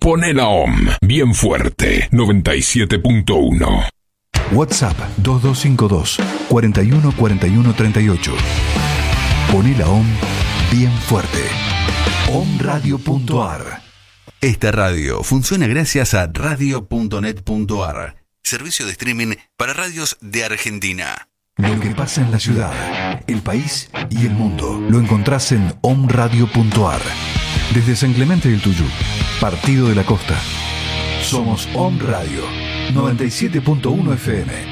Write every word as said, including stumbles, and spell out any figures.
Poné la O M bien fuerte, noventa y siete punto uno. WhatsApp dos dos cinco dos, cuatro uno cuatro uno tres ocho. Poné la O M bien fuerte. omradio punto ar. Esta radio funciona gracias a radio punto net punto ar, servicio de streaming para radios de Argentina. Lo que pasa en la ciudad, el país y el mundo lo encontrás en omradio punto ar. Desde San Clemente del Tuyú, Partido de la Costa. Somos Om Radio noventa y siete punto uno F M.